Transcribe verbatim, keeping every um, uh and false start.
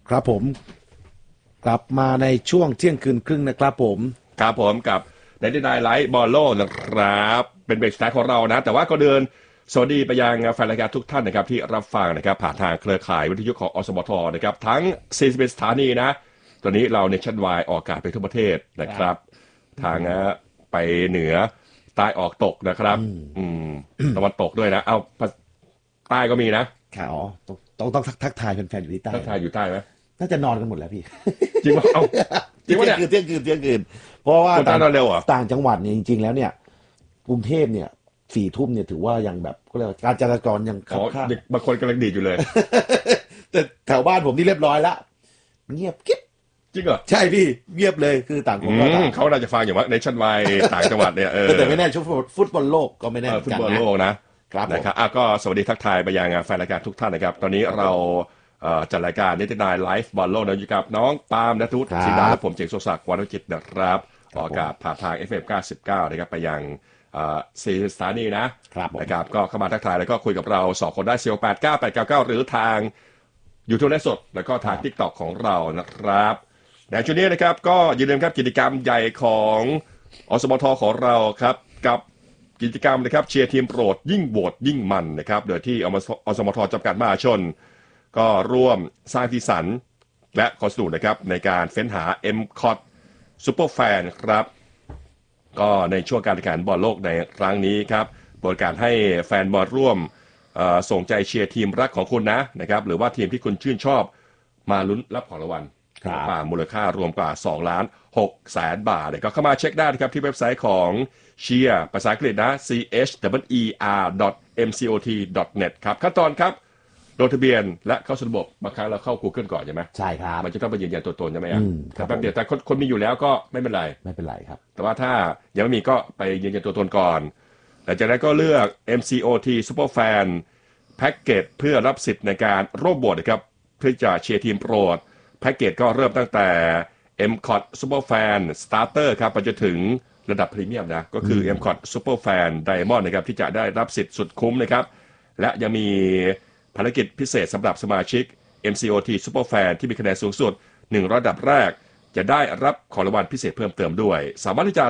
ครับผมกลับมาในช่วงเที่ยงคืนครึ่งนะครับผมครับผมกับในที่นายไลท์บอลโลนะครับเป็นเบรกสุดท้ายของเรานะแต่ว่าก็เดินสวัสดีไปยังแฟนรายการทุกท่านนะครับที่รับฟังนะครับผ่านทางเครือข่ายวิทยุของอสมทนะครับทั้งสี่สิบเอ็ดสถานีนะตอนนี้เราในชั้นวายออกอากาศไปทั่วประเทศนะครับทางไปเหนือใต้ออกตกนะครับอืมตะวันตกด้วยนะเอาใต้ก็มีนะค่ะอ๋อต้องต้องทักทายแฟนๆอยู่ที่ใต้ทักทายอยู่ใต้ไหมน่าจะนอนกันหมดแล้วพี่จริงป่ะเอาจริงป่ะเนี่ยเที่ยงคืนเที่ยงคืนเพราะว่าต่างเร็วอ่ะต่างจังหวัดเนี่ยจริงๆแล้วเนี่ยกรุงเทพเนี่ยสี่ทุ่มเนี่ยถือว่ายังแบบก็เรียกการจราจรยังคับข้างบางคนกำลังดีดอยู่เลยแต่แถวบ้านผมนี่เรียบร้อยละเงียบกิ๊บจริงเหรอใช่พี่เงียบเลยคือต่างคนก็ต่างเขาน่าจะฟังอยู่ว่าในชั้นวัยต่างจังหวัดเนี่ยเออแต่ไม่แน่ช่วงฟุตบอลโลกก็ไม่แน่ฟุตบอลโลกนะครับนะครับอ่ะก็สวัสดีทักทายไปยังแฟนรายการทุกท่านนะครับตอนนี้เราจัดรายการนิตินายไลฟ์บอลโลกนะอยู่กับน้องปาล์มณัฐวุฒิศรีดาและผมเจงโซศักดิ์วรรณจิตนะครับออกอากาศผ่านทาง เอฟ เอ็ม เก้าสิบเก้านะครับไปยังสี่สถานีนะนะครับก็เข้ามาทักทายแล้วก็คุยกับเราสองคนได้สี่ แปด เก้า แปด เก้า เก้าหรือทางยูทูบไลฟ์สดแล้วก็ทาง TikTok ของเรานะครับในช่วงนี้นะครับก็อย่าลืมครับกิจกรรมใหญ่ของอสมทของเราครับกับกิจกรรมนะครับเชียร์ทีมโปรดยิ่งโหวตยิ่งมันนะครับโดยที่อสมทจำกัดมหาชนก็ร่วมสร้างสีสันและขอสนุกนะครับในการเฟ้นหา เอ็ม ซี โอ ที Super Fan ครับก็ในช่วงการแข่งขันบอลโลกในครั้งนี้ครับบริการให้แฟนบอลร่วมส่งใจเชียร์ทีมรักของคุณนะนะครับหรือว่าทีมที่คุณชื่นชอบมาลุ้นรับของรางวัลป่ามูลค่ารวมกว่าสองล้านหกแสนบาทเลยก็เข้ามาเช็คได้นะครับที่เว็บไซต์ของเชียร์ภาษาอังกฤษนะ ซี เอช ดับเบิลยู อี อาร์ ดอท เอ็ม ซี โอ ที ดอท เน็ต ครับขั้นตอนครับลงทะเบียนและเข้าสู่ระบบบางครั้งเราเข้า Google ก่อนใช่ไหมใช่ครับมันจะต้องไปยืนยันตัวตนใช่ไหมอ่ะแต่แป๊บเดียวแต่คนคนมีอยู่แล้วก็ไม่เป็นไรไม่เป็นไรครับแต่ว่าถ้ายังไม่มีก็ไปยืนยันตัวตนก่อนหลังจากนั้นก็เลือก เอ็ม ซี โอ ที Super Fan แพ็กเกจเพื่อรับสิทธิ์ในการร่วมโหวตนะครับเพื่อจะเชียร์ทีมโปรดแพ็กเกจก็เริ่มตั้งแต่ เอ็ม ซี โอ ที Super Fan Starter ครับไปจนถึงระดับพรีเมียมนะก็คือ เอ็ม ซี โอ ที Super Fan Diamond นะครับที่จะได้รับสิทธิ์สุดคุ้มนะครับและยังมีภารกิจพิเศษสำหรับสมาชิก เอ็ม ซี โอ ที Super Fan ที่มีคะแนนสูงสุดหนึ่งร้อยอันดับแรกจะได้รับของรางวัลพิเศษเพิ่มเติมด้วยสามารถที่จะ